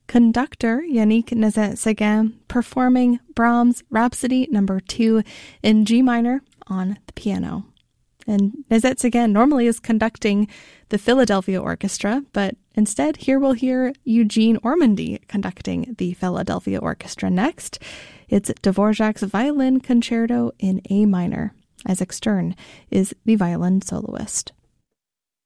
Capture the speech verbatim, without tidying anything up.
conductor Yannick Nézet-Séguin performing Brahms' Rhapsody number two in G minor on the piano. And Nézet-Séguin normally is conducting the Philadelphia Orchestra, but instead here we'll hear Eugene Ormandy conducting the Philadelphia Orchestra next. It's Dvorak's Violin Concerto in A minor. Isaac Stern is the violin soloist.